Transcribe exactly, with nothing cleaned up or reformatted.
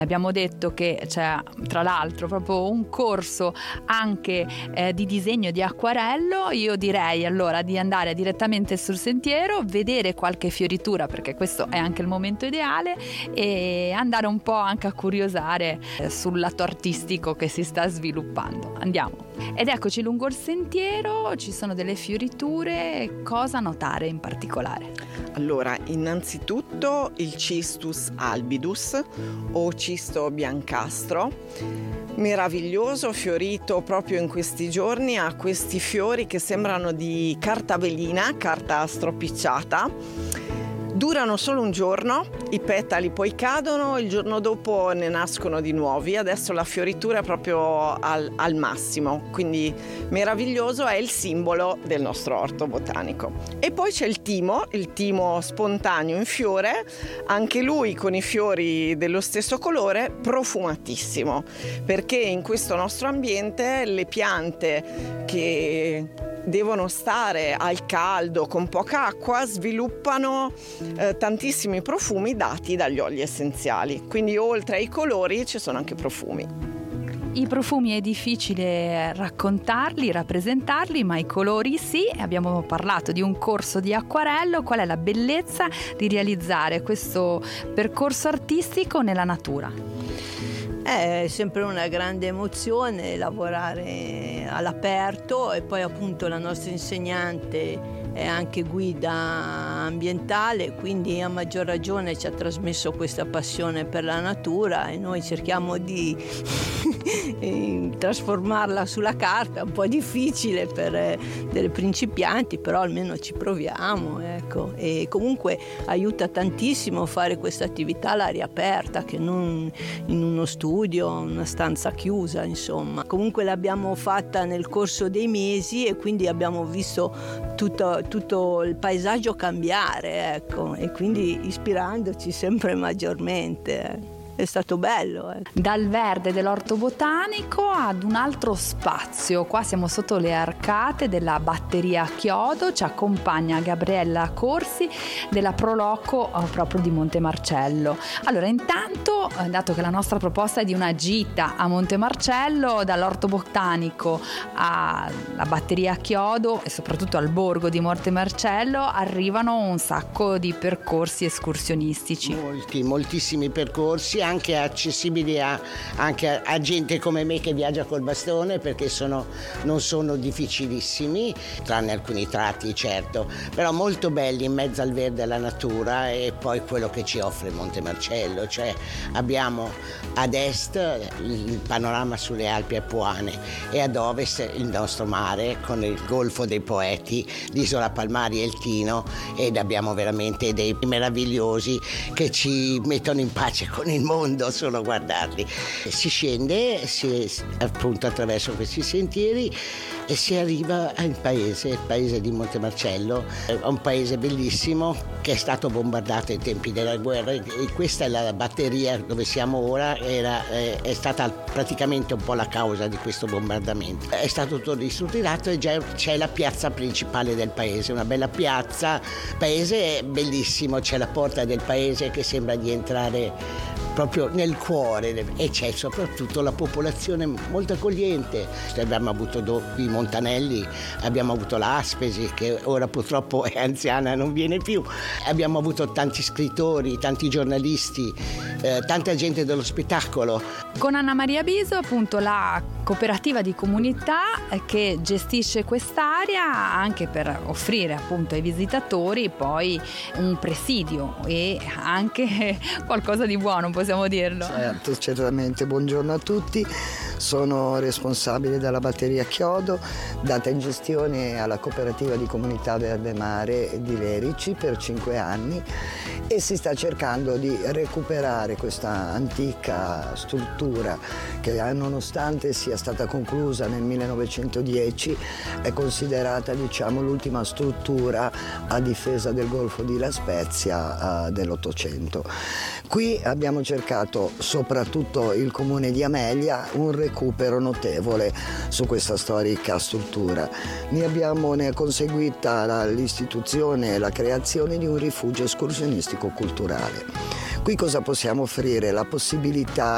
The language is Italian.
Abbiamo detto che c'è tra l'altro proprio un corso anche eh, di disegno di acquarello. Io direi allora di andare direttamente sul sentiero, vedere qualche fioritura, perché questo è anche il momento ideale, e andare un po' anche a curiosare eh, sul lato artistico che si sta sviluppando. Andiamo. Ed eccoci lungo il sentiero, ci sono delle fioriture. Cosa notare in particolare? Allora, innanzitutto il Cistus albidus o cisto biancastro, meraviglioso, fiorito proprio in questi giorni, ha questi fiori che sembrano di carta velina, carta stropicciata. Durano solo un giorno, i petali poi cadono, il giorno dopo ne nascono di nuovi. Adesso la fioritura è proprio al, al massimo, quindi meraviglioso, è il simbolo del nostro orto botanico. E poi c'è il timo, il timo spontaneo in fiore, anche lui con i fiori dello stesso colore, profumatissimo, perché in questo nostro ambiente le piante che devono stare al caldo con poca acqua sviluppano eh, tantissimi profumi dati dagli oli essenziali, quindi oltre ai colori ci sono anche profumi. I profumi è difficile raccontarli, rappresentarli, ma i colori sì. Abbiamo parlato di un corso di acquarello. Qual è la bellezza di realizzare questo percorso artistico nella natura? È sempre una grande emozione lavorare all'aperto, e poi appunto la nostra insegnante è anche guida ambientale, quindi a maggior ragione ci ha trasmesso questa passione per la natura, e noi cerchiamo di trasformarla sulla carta. Un po' difficile per delle principianti, però almeno ci proviamo, ecco. E comunque aiuta tantissimo fare questa attività all'aria aperta, che non in uno studio, una stanza chiusa, insomma. Comunque l'abbiamo fatta nel corso dei mesi, e quindi abbiamo visto tutto, tutto il paesaggio cambiare, ecco, e quindi ispirandoci sempre maggiormente. Eh. È stato bello. Eh. Dal verde dell'orto botanico ad un altro spazio. Qua siamo sotto le arcate della batteria Chiodo. Ci accompagna Gabriella Corsi della Proloco eh, proprio di Monte Marcello. Allora, intanto, eh, dato che la nostra proposta è di una gita a Monte Marcello, dall'orto botanico alla batteria Chiodo e soprattutto al borgo di Monte Marcello arrivano un sacco di percorsi escursionistici. Molti, moltissimi percorsi, anche accessibili a, anche a, a gente come me che viaggia col bastone, perché sono, non sono difficilissimi, tranne alcuni tratti certo, però molto belli in mezzo al verde e alla natura. E poi quello che ci offre Monte Marcello, cioè abbiamo ad est il panorama sulle Alpi Apuane e ad ovest il nostro mare con il Golfo dei Poeti, l'isola Palmari e il Tino, ed abbiamo veramente dei meravigliosi che ci mettono in pace con il mondo solo a guardarli. Si scende si, appunto attraverso questi sentieri e si arriva al paese, il paese di Monte Marcello. È un paese bellissimo che è stato bombardato ai tempi della guerra, e questa è la batteria dove siamo ora, era, è, è stata praticamente un po' la causa di questo bombardamento. È stato tutto ristrutturato e già c'è la piazza principale del paese, una bella piazza, paese è bellissimo, c'è la porta del paese che sembra di entrare proprio nel cuore, e c'è soprattutto la popolazione molto accogliente. Abbiamo avuto qui Montanelli, abbiamo avuto l'Aspesi che ora purtroppo è anziana, non viene più, abbiamo avuto tanti scrittori, tanti giornalisti, eh, tanta gente dello spettacolo. Con Anna Maria Biso, appunto, la cooperativa di comunità che gestisce quest'area anche per offrire appunto ai visitatori poi un presidio e anche qualcosa di buono, possiamo dirlo. Certo, certamente. Buongiorno a tutti, sono responsabile della batteria Chiodo, data in gestione alla cooperativa di comunità Verde Mare di Lerici per cinque anni, e si sta cercando di recuperare questa antica struttura che, nonostante sia stata conclusa nel millenovecentodieci, è considerata, diciamo, l'ultima struttura a difesa del Golfo di La Spezia uh, dell'Ottocento. Qui abbiamo cercato, soprattutto il comune di Amelia, un recupero notevole su questa storica struttura. Ne abbiamo ne è conseguita l'istituzione e la creazione di un rifugio escursionistico culturale. Qui cosa possiamo offrire? La possibilità